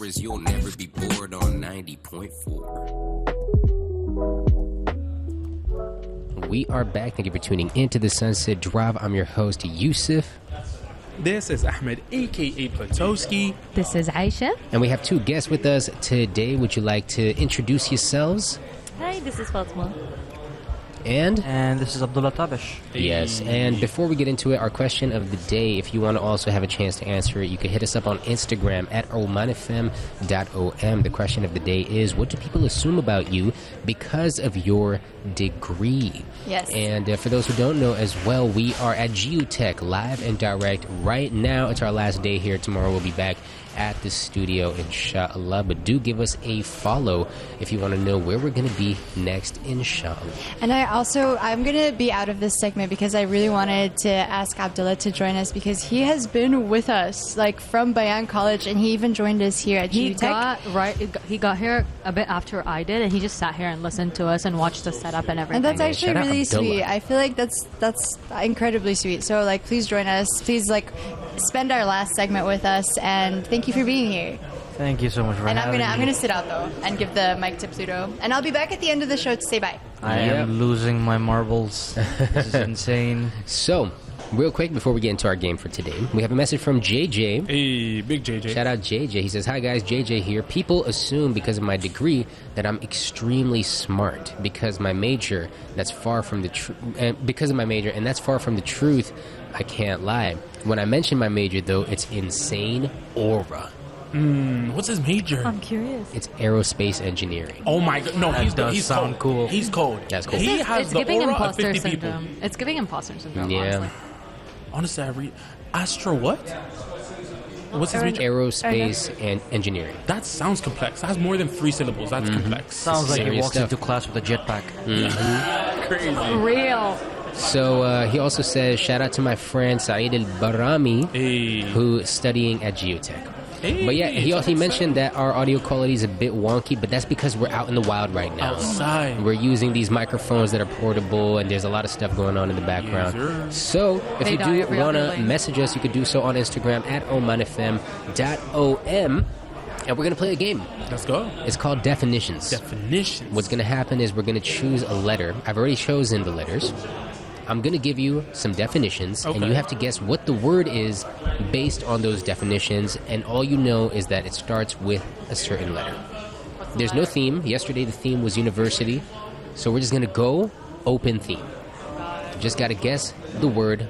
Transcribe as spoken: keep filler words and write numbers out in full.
hours, you'll never be bored on ninety point four. We are back. Thank you for tuning into the Sunset Drive. I'm your host, Yusuf. This is Ahmed, a k a. Platowski. This is Aisha. And we have two guests with us today. Would you like to introduce yourselves? Hi, this is Fatma. And? And this is Abdullah Tabish. Yes, and before we get into it, our question of the day, if you want to also have a chance to answer it, you can hit us up on Instagram at oman f m dot o m. The question of the day is, what do people assume about you because of your degree? Yes. And uh, for those who don't know as well, we are at Geotech live and direct right now. It's our last day here. Tomorrow we'll be back at the studio, inshallah. But do give us a follow if you want to know where we're going to be next, inshallah. And I also, I'm going to be out of this segment because I really wanted to ask Abdullah to join us because he has been with us, like, from Bayan College, and he even joined us here at He Geotech. got right. He got here a bit after I did, and he just sat here and listened to us and watched the setup and everything. And that's Yeah, actually shout out really Abdullah. sweet. I feel like that's that's incredibly sweet. So, like, please join us. Please, like, spend our last segment with us, and thank you for being here. Thank you so much for And I'm having gonna I'm me. gonna sit out though and give the mic to Pluto, and I'll be back at the end of the show to say bye. I Yep. am losing my marbles. This is insane. So, real quick before we get into our game for today, we have a message from J J. Hey, big J J. Shout out J J. He says, "Hi guys, J J here. People assume because of my degree that I'm extremely smart because my major. That's far from the truth. And because of my major, and that's far from the truth. I can't lie. When I mention my major, though, it's insane aura. Mm, what's his major? I'm curious. It's aerospace engineering. Oh my god, no, That he's does he's sound cold. cool. He's cold. That's cool. He It's, has it's the giving aura of imposter fifty people. syndrome. It's giving imposter syndrome. Yeah. Honestly. Honestly, I read Astro what? What's his major? Aerospace and engineering. That sounds complex. That has more than three syllables. That's complex. Sounds like he Serious walks stuff. into class with a jetpack. Crazy. Real. So uh, he also says, shout out to my friend Saeed Al-Barami, Hey. who's studying at Geotech. Hey, But yeah, he so also he mentioned excited. that our audio quality is a bit wonky, but that's because we're out in the wild right now. Outside. We're using these microphones that are portable, and there's a lot of stuff going on in the background. sir. So if They you die do every want other to lane. message us, you could do so on Instagram at oman f m dot o m, and we're going to play a game. Let's go. It's called Definitions. Definitions. What's going to happen is we're going to choose a letter. I've already chosen the letters. I'm going to give you some definitions, and Okay. you have to guess what the word is based on those definitions, and all you know is that it starts with a certain letter. There's no theme. Yesterday the theme was university, so we're just going to go open theme. You just got to guess the word